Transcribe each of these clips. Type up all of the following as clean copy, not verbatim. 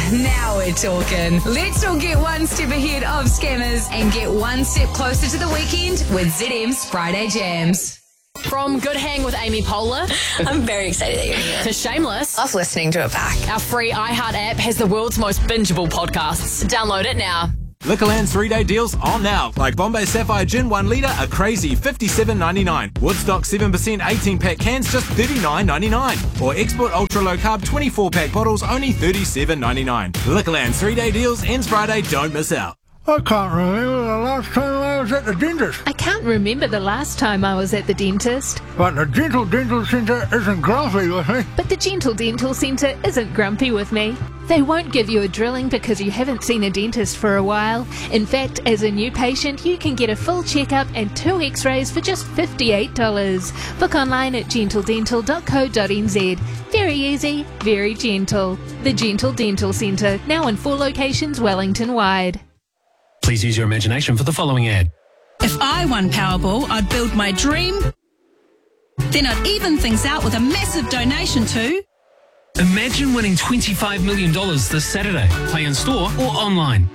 Now we're talking. Let's all get one step ahead of scammers and get one step closer to the weekend with ZM's Friday Jams. From Good Hang with Amy Poehler I'm very excited that you're here. to Shameless, Love listening to it back. our free iHeart app has the world's most bingeable podcasts. Download it now. Liquorland's 3-day deals on now. Like Bombay Sapphire Gin 1 litre, a crazy $57.99. Woodstock 7% 18-pack cans, just $39.99. Or Export Ultra Low Carb 24-pack bottles, only $37.99. Liquorland's 3-day deals ends Friday. Don't miss out. I can't remember the last time I was at the dentist. I can't remember the last time I was at the dentist. But the Gentle Dental Centre isn't grumpy with me. But the Gentle Dental Centre isn't grumpy with me. They won't give you a drilling because you haven't seen a dentist for a while. In fact, as a new patient, you can get a full checkup and 2 x-rays for just $58. Book online at gentledental.co.nz. Very easy, very gentle. The Gentle Dental Centre, now in 4 locations Wellington-wide. Please use your imagination for the following ad. If I won Powerball, I'd build my dream. Then I'd even things out with a massive donation to... Imagine winning $25 million this Saturday. Play in store or online.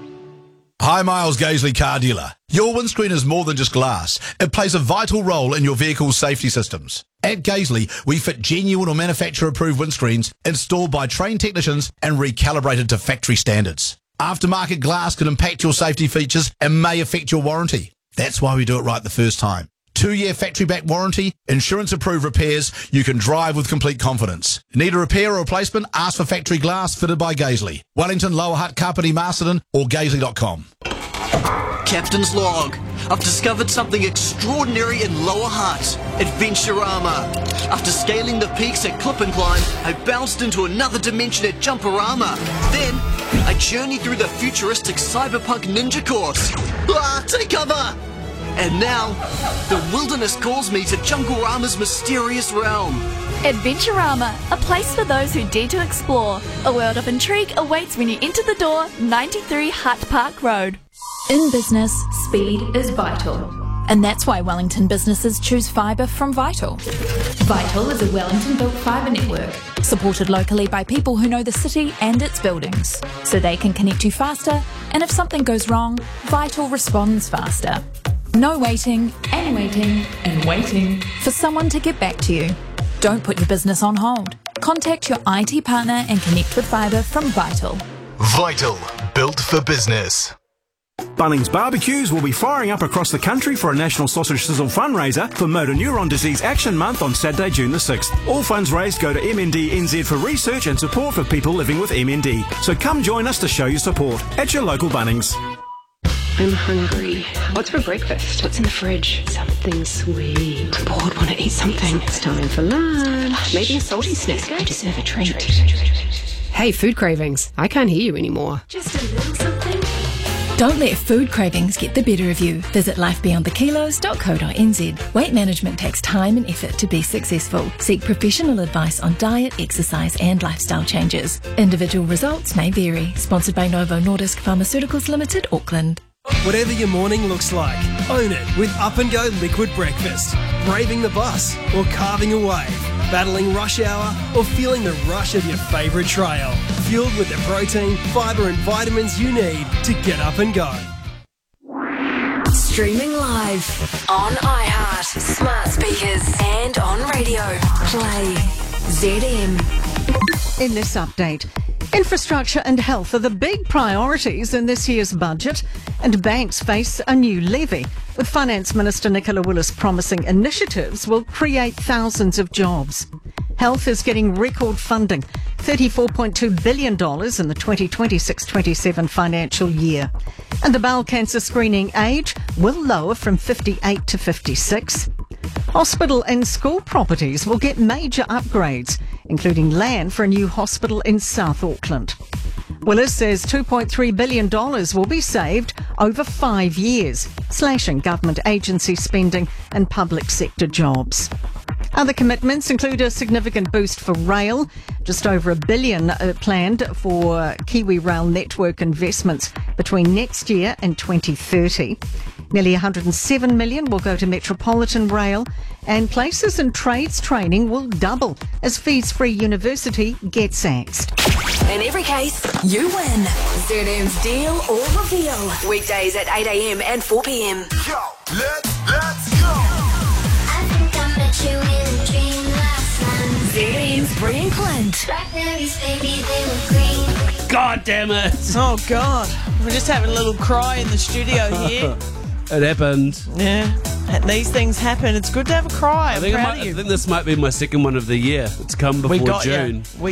Hi, Miles Gaisley car dealer. Your windscreen is more than just glass. It plays a vital role in your vehicle's safety systems. At Gaisley, we fit genuine or manufacturer-approved windscreens installed by trained technicians and recalibrated to factory standards. Aftermarket glass can impact your safety features and may affect your warranty. That's why we do it right the first time. 2-year factory-back warranty, insurance-approved repairs, you can drive with complete confidence. Need a repair or replacement? Ask for factory glass fitted by Gaisley. Wellington, Lower Hutt, Kapiti, Masterton or gaisley.com. Captain's log. I've discovered something extraordinary in Lower Hutt. Adventurama. After scaling the peaks at Clip and Climb, I bounced into another dimension at Jumperama. Then, I journeyed through the futuristic cyberpunk ninja course. Take cover! And now, the wilderness calls me to Junglerama's mysterious realm. Adventurama, a place for those who dare to explore. A world of intrigue awaits when you enter the door, 93 Hutt Park Road. In business, speed is vital. And that's why Wellington businesses choose fibre from Vital. Vital is a Wellington-built fibre network, supported locally by people who know the city and its buildings, so they can connect you faster, and if something goes wrong, Vital responds faster. No waiting, and waiting, and waiting for someone to get back to you. Don't put your business on hold. Contact your IT partner and connect with fibre from Vital. Vital, built for business. Bunnings Barbecues will be firing up across the country for a National Sausage Sizzle fundraiser for Motor Neuron Disease Action Month on Saturday, June the 6th. All funds raised go to MND NZ for research and support for people living with MND. So come join us to show your support at your local Bunnings. I'm hungry. What's for breakfast? What's in the fridge? Something sweet. Bored, want to eat something. It's time for lunch. Maybe a salty snack. I deserve a treat. Hey, food cravings. I can't hear you anymore. Just a little something. Don't let food cravings get the better of you. Visit lifebeyondthekilos.co.nz. Weight management takes time and effort to be successful. Seek professional advice on diet, exercise and lifestyle changes. Individual results may vary. Sponsored by Novo Nordisk Pharmaceuticals Limited, Auckland. Whatever your morning looks like, own it with Up and Go Liquid Breakfast. Braving the bus or carving a wave, battling rush hour or feeling the rush of your favourite trail. Fueled with the protein, fibre and vitamins you need to get up and go. Streaming live on iHeart, smart speakers and on radio. Play ZM. In this update, infrastructure and health are the big priorities in this year's budget, and banks face a new levy, with Finance Minister Nicola Willis promising initiatives will create thousands of jobs. Health is getting record funding, $34.2 billion in the 2026-27 financial year. And the bowel cancer screening age will lower from 58 to 56. Hospital and school properties will get major upgrades, including land for a new hospital in South Auckland. Willis says $2.3 billion will be saved over 5 years, slashing government agency spending and public sector jobs. Other commitments include a significant boost for rail, Just over $1 billion planned for Kiwi Rail network investments between next year and 2030. Nearly $107 million will go to Metropolitan Rail, and places and trades training will double as Fees-Free University gets axed. In every case, you win. ZM's Deal or Reveal. Weekdays at 8 a.m. and 4 p.m. Yo, let's go. I think I met you in a dream last night. ZM's Bree and Clint. Blackberries, baby, they were green. God damn it. Oh, God. We're just having a little cry in the studio here. It happened. Yeah. These things happen. It's good to have a cry. I'm proud of you. I think this might be my second one of the year. It's come before June. We